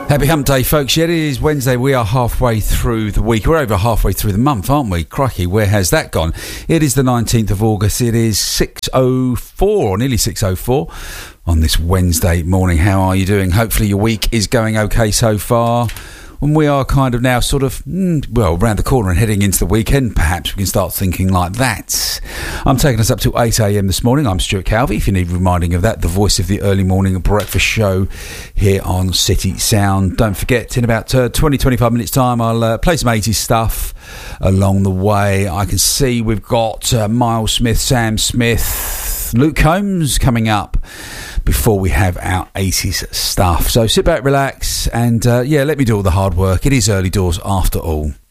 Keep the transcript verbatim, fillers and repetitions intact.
Happy Hump Day, folks. Yeah, it is Wednesday. We are halfway through the week. We're over halfway through the month, aren't we? Crikey, where has that gone? It is the nineteenth of August. It is six oh four, or nearly six oh four, on this Wednesday morning. How are you doing? Hopefully your week is going okay so far. And we are kind of now sort of, mm, well, around the corner and heading into the weekend. Perhaps we can start thinking like that. I'm taking us up to eight a.m. this morning. I'm Stuart Calvey. If you need reminding of that, the voice of the early morning breakfast show here on City Sound. Don't forget, in about uh, twenty, twenty-five minutes time, I'll uh, play some eighties stuff along the way. I can see we've got uh, Miles Smith, Sam Smith, Luke Combs coming up before we have our eighties stuff. So sit back, relax, and uh, yeah, let me do all the hard work. It is early doors after all.